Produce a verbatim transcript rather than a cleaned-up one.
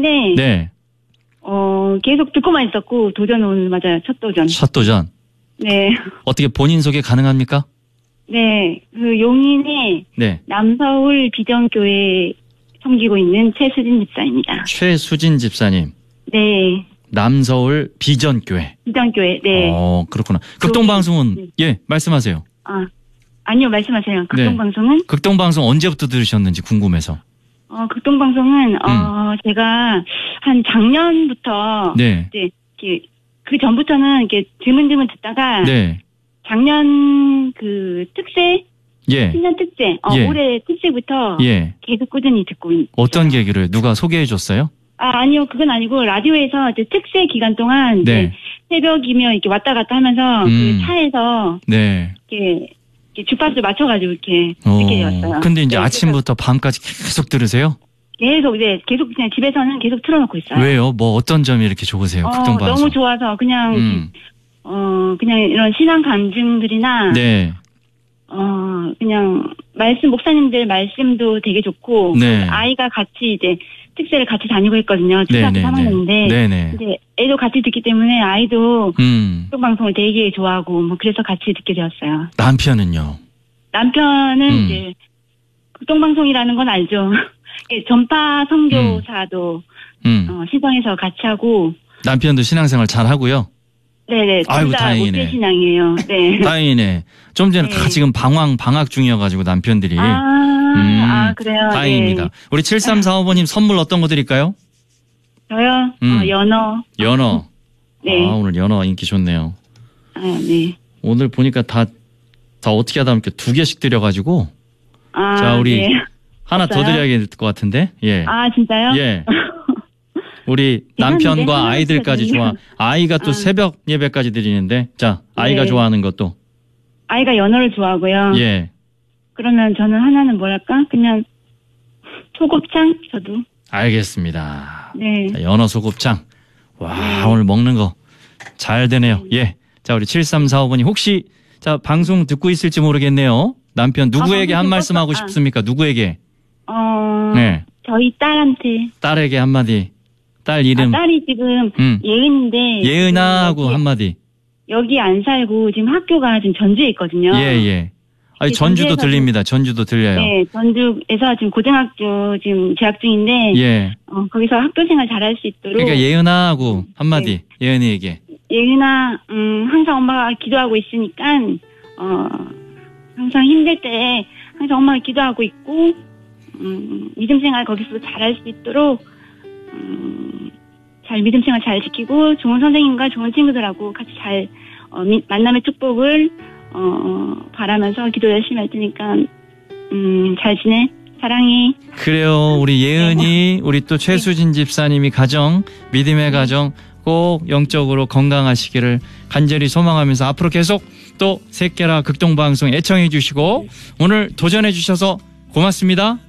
했는데 네. 어 계속 듣고만 있었고 도전 오늘 맞아요. 첫 도전. 첫 도전. 네. 어떻게 본인 소개 가능합니까? 네. 그 용인의 네. 남서울 비전교회 섬기고 있는 최수진 집사입니다. 최수진 집사님. 네. 남서울 비전교회. 비전교회. 네. 어, 그렇구나. 극동방송은 네. 예, 말씀하세요. 아, 아니요. 말씀하세요. 극동방송은? 네. 극동방송 언제부터 들으셨는지 궁금해서. 어, 극동방송은 음. 어, 제가 한 작년부터 네. 이제 이렇게 그 전부터는 이렇게 드문드문 듣다가 네. 작년 그 특세 예. 신년 특세 어, 예. 올해 특세부터 예. 계속 꾸준히 듣고 있어요. 어떤 계기를 누가 소개해 줬어요? 아, 아니요. 그건 아니고 라디오에서 이제 특세 기간 동안 네. 이제 새벽이면 이렇게 왔다 갔다 하면서 음. 그 차에서 네. 이렇게, 이렇게 주파수 맞춰가지고 이렇게 어. 듣게 되었어요. 근데 이제 네, 아침부터 밤까지 계속 들으세요? 계속 이제 계속 그냥 집에서는 계속 틀어놓고 있어요. 왜요? 뭐 어떤 점이 이렇게 좋으세요? 어, 극동방송. 너무 좋아서 그냥 음. 어 그냥 이런 신앙 간증들이나 네. 어 그냥 말씀 목사님들 말씀도 되게 좋고 네. 아이가 같이 이제 특세를 같이 다니고 있거든요. 초등학교 네, 네, 삼 학년인데 네, 네. 근데 애도 같이 듣기 때문에 아이도 음. 방송을 되게 좋아하고 뭐 그래서 같이 듣게 되었어요. 남편은요? 남편은 음. 이제 극동방송이라는 건 알죠. 예, 전파 선교사도 음. 어, 신청해서 같이 하고 남편도 신앙생활 잘 하고요. 네네 아이고, 둘 다 다행이네. 모태 신앙이에요. 네. 다행이네. 좀 전에 네. 다 지금 방황 방학 중이어가지고 남편들이. 아, 음, 아 그래요. 다행입니다. 네. 우리 칠삼사오 번님 선물 어떤 거 드릴까요? 저요. 음. 어, 연어. 연어. 네. 아, 오늘 연어 인기 좋네요. 아, 네. 오늘 보니까 다, 다 어떻게 하다 보니까 두 개씩 드려가지고. 아, 자, 우리 네. 하나 없어요? 더 드려야 될 것 같은데. 예. 아, 진짜요? 예. 우리 괜찮은데? 남편과 하나 아이들까지 좋아. 드리면. 아이가 또 아. 새벽 예배까지 드리는데. 자, 아이가 네. 좋아하는 것도. 아이가 연어를 좋아하고요. 예. 그러면 저는 하나는 뭐랄까? 그냥 소곱창? 저도. 알겠습니다. 네. 자, 연어 소곱창. 와, 네. 오늘 먹는 거 잘 되네요. 예. 자, 우리 칠삼사오 번님 혹시 자, 방송 듣고 있을지 모르겠네요. 남편 누구에게 아, 한 방송 말씀 하고 아. 싶습니까? 누구에게? 어, 네. 저희 딸한테. 딸에게 한마디. 딸 이름. 아, 딸이 지금 음. 예은인데. 예은아하고 여기, 한마디. 여기 안 살고 지금 학교가 지금 전주에 있거든요. 예, 예. 아니, 이 전주도 전주에서도- 들립니다. 전주도 들려요. 네, 전주에서 지금 고등학교 지금 재학 중인데. 예. 어, 거기서 학교 생활 잘할 수 있도록. 그러니까 예은아하고 네. 한마디. 예은이에게. 예은아, 음, 항상 엄마가 기도하고 있으니까, 어, 항상 힘들 때 항상 엄마가 기도하고 있고, 음, 믿음 생활 거기서도 잘할 수 있도록, 음, 잘 믿음 생활 잘 지키고, 좋은 선생님과 좋은 친구들하고 같이 잘, 어, 미, 만남의 축복을, 어, 바라면서 기도 열심히 할 테니까, 음, 잘 지내. 사랑해. 그래요. 우리 예은이, 우리 또 최수진 집사님이 가정, 믿음의 가정 꼭 영적으로 건강하시기를 간절히 소망하면서 앞으로 계속 또 새끼라 극동방송 애청해 주시고 오늘 도전해 주셔서 고맙습니다.